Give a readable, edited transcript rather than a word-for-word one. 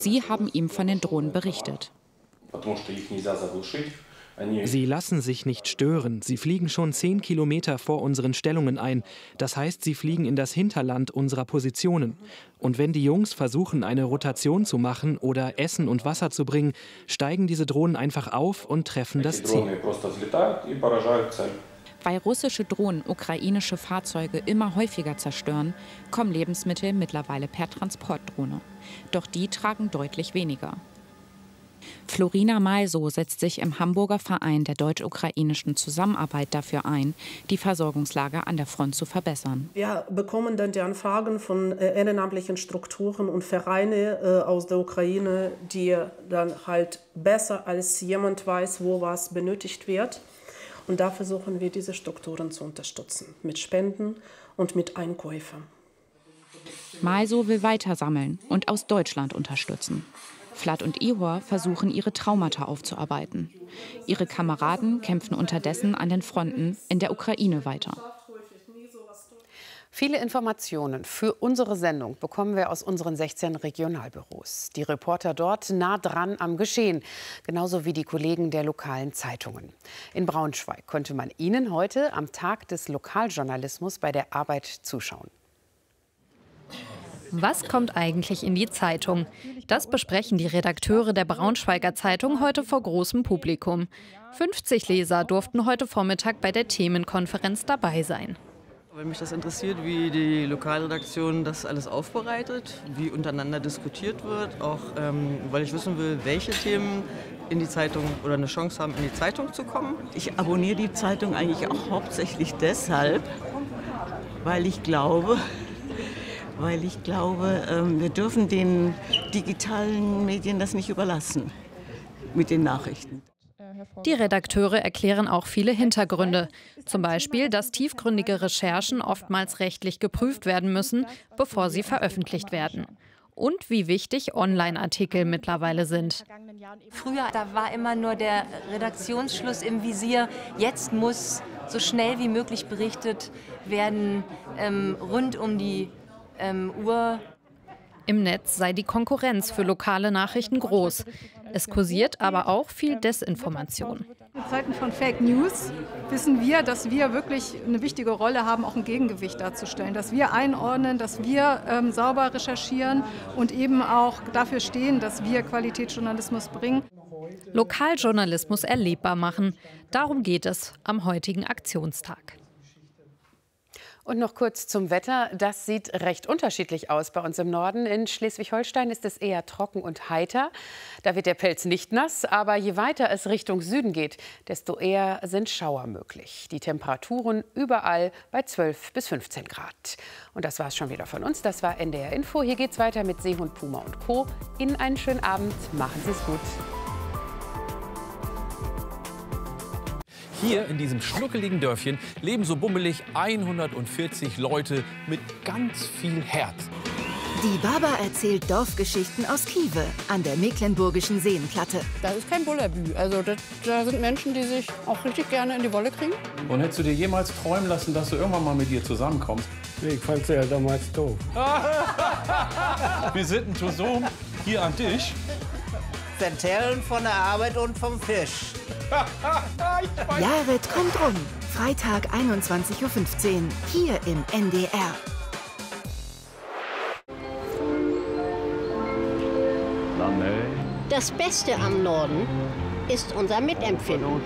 Sie haben ihm von den Drohnen berichtet. Sie lassen sich nicht stören. Sie fliegen schon 10 Kilometer vor unseren Stellungen ein. Das heißt, sie fliegen in das Hinterland unserer Positionen. Und wenn die Jungs versuchen, eine Rotation zu machen oder Essen und Wasser zu bringen, steigen diese Drohnen einfach auf und treffen das Ziel. Weil russische Drohnen ukrainische Fahrzeuge immer häufiger zerstören, kommen Lebensmittel mittlerweile per Transportdrohne. Doch die tragen deutlich weniger. Florina Malso setzt sich im Hamburger Verein der deutsch-ukrainischen Zusammenarbeit dafür ein, die Versorgungslage an der Front zu verbessern. Wir bekommen dann die Anfragen von ehrenamtlichen Strukturen und Vereinen aus der Ukraine, die dann halt besser als jemand weiß, wo was benötigt wird. Und da versuchen wir, diese Strukturen zu unterstützen, mit Spenden und mit Einkäufen. Malso will weiter sammeln und aus Deutschland unterstützen. Vlad und Ihor versuchen, ihre Traumata aufzuarbeiten. Ihre Kameraden kämpfen unterdessen an den Fronten in der Ukraine weiter. Viele Informationen für unsere Sendung bekommen wir aus unseren 16 Regionalbüros. Die Reporter dort nah dran am Geschehen, genauso wie die Kollegen der lokalen Zeitungen. In Braunschweig konnte man ihnen heute am Tag des Lokaljournalismus bei der Arbeit zuschauen. Was kommt eigentlich in die Zeitung? Das besprechen die Redakteure der Braunschweiger Zeitung heute vor großem Publikum. 50 Leser durften heute Vormittag bei der Themenkonferenz dabei sein. Weil mich das interessiert, wie die Lokalredaktion das alles aufbereitet, wie untereinander diskutiert wird, auch weil ich wissen will, welche Themen in die Zeitung oder eine Chance haben, in die Zeitung zu kommen. Ich abonniere die Zeitung eigentlich auch hauptsächlich deshalb, weil ich glaube, wir dürfen den digitalen Medien das nicht überlassen mit den Nachrichten. Die Redakteure erklären auch viele Hintergründe. Zum Beispiel, dass tiefgründige Recherchen oftmals rechtlich geprüft werden müssen, bevor sie veröffentlicht werden. Und wie wichtig Online-Artikel mittlerweile sind. Früher, da war immer nur der Redaktionsschluss im Visier. Jetzt muss so schnell wie möglich berichtet werden, rund um die Uhr. Im Netz sei die Konkurrenz für lokale Nachrichten groß. Es kursiert aber auch viel Desinformation. In Zeiten von Fake News wissen wir, dass wir wirklich eine wichtige Rolle haben, auch ein Gegengewicht darzustellen. Dass wir einordnen, dass wir sauber recherchieren und eben auch dafür stehen, dass wir Qualitätsjournalismus bringen. Lokaljournalismus erlebbar machen. Darum geht es am heutigen Aktionstag. Und noch kurz zum Wetter. Das sieht recht unterschiedlich aus bei uns im Norden. In Schleswig-Holstein ist es eher trocken und heiter. Da wird der Pelz nicht nass, aber je weiter es Richtung Süden geht, desto eher sind Schauer möglich. Die Temperaturen überall bei 12 bis 15 Grad. Und das war es schon wieder von uns. Das war NDR Info. Hier geht's weiter mit Seehund, Puma und Co. Ihnen einen schönen Abend. Machen Sie es gut. Hier in diesem schnuckeligen Dörfchen leben so bummelig 140 Leute mit ganz viel Herz. Die Baba erzählt Dorfgeschichten aus Kiewe an der Mecklenburgischen Seenplatte. Das ist kein Bullabü. Also da sind Menschen, die sich auch richtig gerne in die Wolle kriegen. Und hättest du dir jemals träumen lassen, dass du irgendwann mal mit ihr zusammenkommst? Ich fand sie ja damals doof. Wir sitzen zusammen hier am Tisch. Erzählen von der Arbeit und vom Fisch. Jared kommt rum. Freitag 21:15 Uhr hier im NDR. Das Beste am Norden ist unser Mitempfinden.